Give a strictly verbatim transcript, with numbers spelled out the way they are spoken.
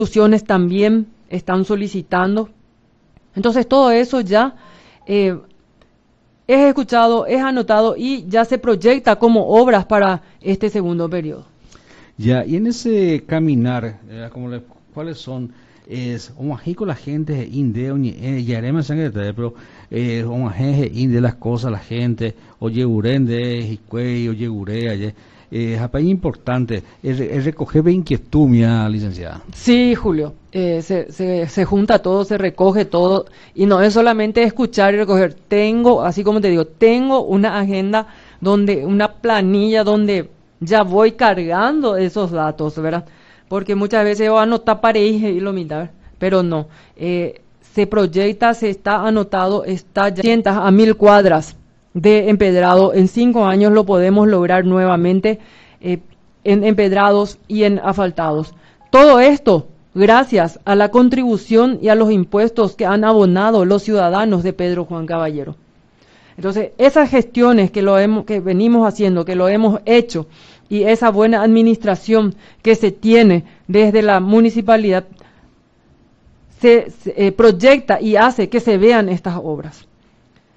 instituciones también están solicitando. Entonces todo eso ya eh, es escuchado, es anotado y ya se proyecta como obras para este segundo periodo. Ya, y en ese caminar, eh, como le- ¿cuáles son? Es un con la gente inde, ya haremos sangre, pero eh, un agente inde las cosas, la gente, oye, urende, hicuey, oye, urea, oye, eh, es importante, es, es recoger inquietud, mía, licenciada. Sí, Julio, eh, se, se, se junta todo, se recoge todo y no es solamente escuchar y recoger. Tengo, así como te digo, tengo una agenda donde, una planilla donde ya voy cargando esos datos, ¿verdad? Porque muchas veces yo anotar para ir y lo mirar, pero no. Eh, se proyecta, se está anotado, está ya cientos a mil cuadras de empedrado. En cinco años lo podemos lograr nuevamente eh, en empedrados y en asfaltados. Todo esto gracias a la contribución y a los impuestos que han abonado los ciudadanos de Pedro Juan Caballero. Entonces, esas gestiones que, lo hemos, que venimos haciendo, que lo hemos hecho, y esa buena administración que se tiene desde la municipalidad, se, se eh, proyecta y hace que se vean estas obras.